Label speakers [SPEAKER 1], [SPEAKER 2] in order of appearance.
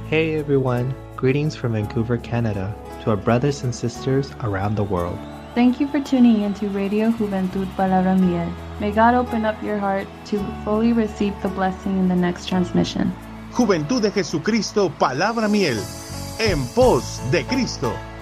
[SPEAKER 1] Hey everyone, greetings from Vancouver, Canada, to our brothers and sisters around the world.
[SPEAKER 2] Thank you for tuning into Radio Juventud Palabra Miel. May God open up your heart to fully receive the blessing in the next transmission.
[SPEAKER 3] Juventud de Jesucristo, Palabra Miel, en pos de Cristo.